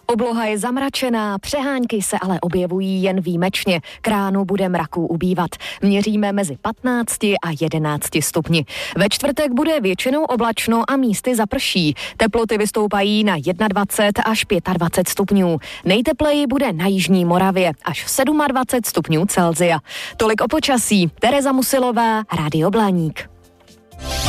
Obloha je zamračená, přehánky se ale objevují jen výjimečně. K ránu bude mraků ubývat. Měříme mezi 15 a 11 stupni. Ve čtvrtek bude většinou oblačno a místy zaprší. Teploty vystoupají na 21 až 25 stupňů. Nejtepleji bude na jižní Moravě až 27 stupňů Celsia. Tolik o počasí. Tereza Musilová, Rádio Blaník.